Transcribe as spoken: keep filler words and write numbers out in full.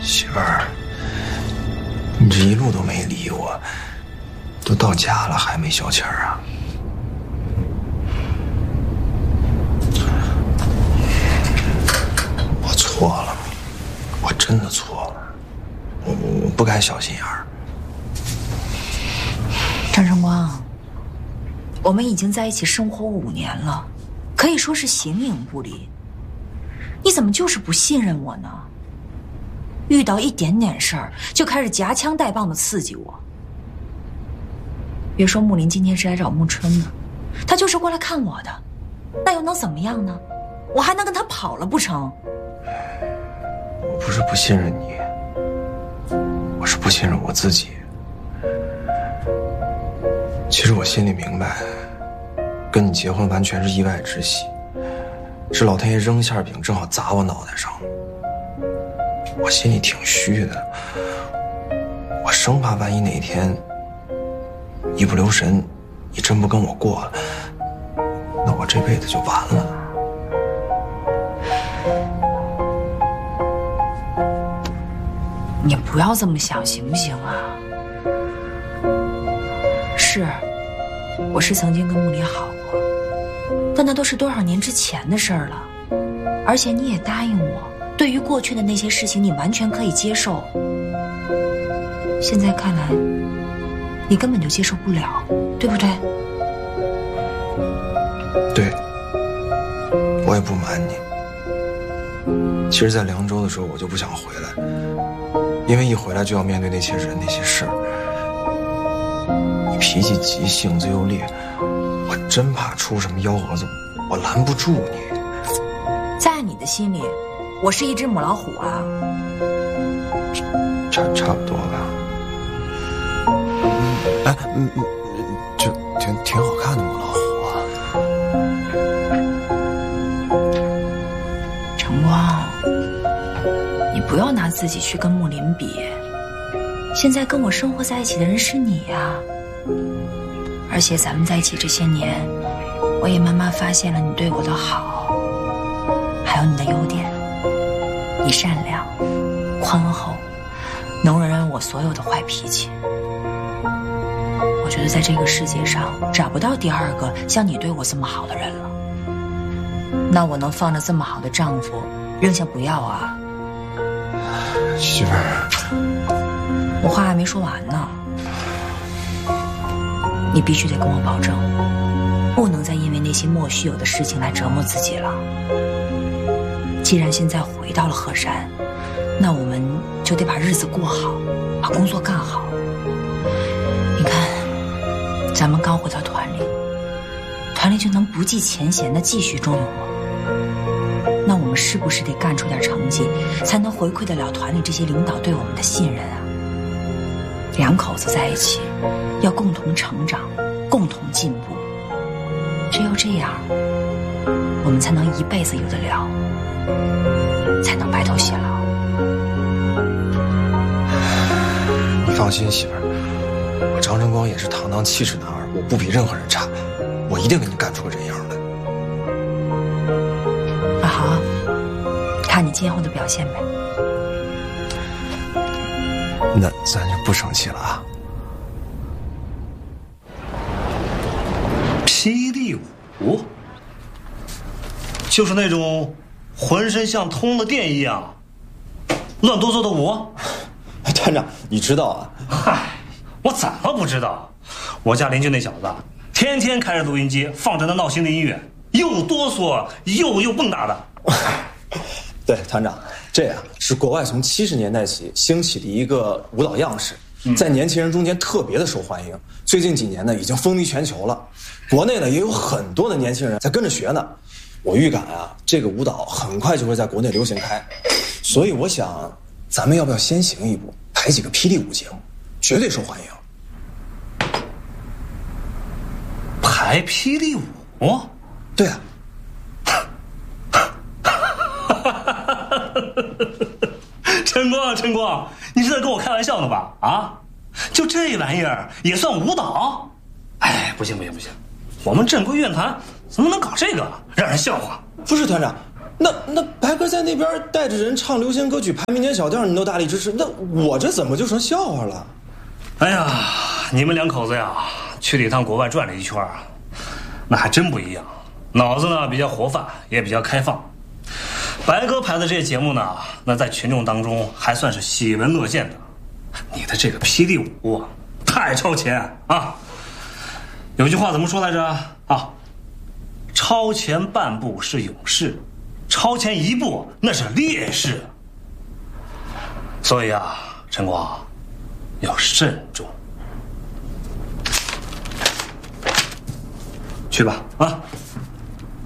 媳妇儿，你这一路都没理我，都到家了还没消气儿啊？我错了，我真的错了，我我不该小心眼儿。 张晨光，我们已经在一起生活五年了，可以说是形影不离。你怎么就是不信任我呢？遇到一点点事儿就开始夹枪带棒的刺激我。别说木林今天是来找沐春的，他就是过来看我的，那又能怎么样呢？我还能跟他跑了不成？ 我不是不信任你，我是不信任我自己。其实我心里明白，跟你结婚完全是意外之喜，是老天爷扔馅饼正好砸我脑袋上。我心里挺虚的，我生怕万一哪天一不留神，你真不跟我过了，那我这辈子就完了。 你不要这么想行不行啊？是，我是曾经跟穆林好过，但那都是多少年之前的事儿了。而且你也答应我，对于过去的那些事情，你完全可以接受。现在看来，你根本就接受不了，对不对？ 对，我也不瞒你。其实，在凉州的时候，我就不想回来，因为一回来就要面对那些人、那些事儿。你脾气急，性子又烈，我真怕出什么幺蛾子，我拦不住你。 在你的心里，我是一只母老虎啊？ 差差不多吧。哎，嗯嗯，就挺挺好看的母老虎啊。 晨光，你不要拿自己去跟木林比，现在跟我生活在一起的人是你呀。而且咱们在一起这些年，我也慢慢发现了你对我的好，还有你的优点。你善良、宽厚，能容忍我所有的坏脾气。我觉得在这个世界上找不到第二个像你对我这么好的人了。那我能放着这么好的丈夫扔下不要啊？ 媳妇儿， 我话还没说完呢。你必须得跟我保证，不能再因为那些莫须有的事情来折磨自己了。既然现在回到了鹤山，那我们就得把日子过好，把工作干好。你看，咱们刚回到团里，团里就能不计前嫌的继续重用我，那我们是不是得干出点成绩，才能回馈得了团里这些领导对我们的信任啊？两口子在一起，要共同成长，共同进步，只有这样，我们才能一辈子有得了，才能白头偕老。 你放心，媳妇儿，我张晨光也是堂堂七尺男儿，我不比任何人差，我一定给你干出个人样来。 那好，看你今后的表现呗。 那咱就不生气了啊。 霹雳舞，就是那种浑身像通了电一样乱哆嗦的舞。 团长，你知道啊？ 嗨，我怎么不知道？我家邻居那小子，天天开着录音机放着那闹心的音乐，又哆嗦又又蹦跶的。 对，团长，这呀是国外从七十年代起兴起的一个舞蹈样式，在年轻人中间特别的受欢迎。最近几年呢，已经风靡全球了。国内呢也有很多的年轻人在跟着学呢。我预感啊，这个舞蹈很快就会在国内流行开。所以我想，咱们要不要先行一步，排几个霹雳舞节目，绝对受欢迎。 排霹雳舞？ 对啊。 晨光啊，晨光，你是在跟我开玩笑呢吧？啊，就这玩意儿也算舞蹈？哎，不行不行不行，我们正规乐坛怎么能搞这个，让人笑话。 不是团长， 那那白哥在那边带着人唱流行歌曲、排民间小调，你都大力支持，那我这怎么就成笑话了？ 哎呀，你们两口子呀，去了一趟国外转了一圈，那还真不一样。脑子呢比较活泛，也比较开放。白哥排的这些节目呢，那在群众当中还算是喜闻乐见的。你的这个霹雳舞太超前啊！有句话怎么说来着啊？超前半步是勇士，超前一步那是烈士。所以啊，陈光要慎重。去吧，啊！